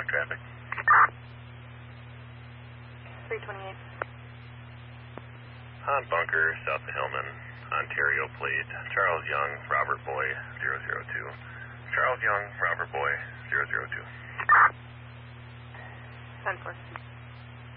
talk traffic. 328. On Bunker, south of Hillman, Ontario plate, Charles Young, Robert Boy, 002. Charles Young, Robert Boy, 002. 10-4.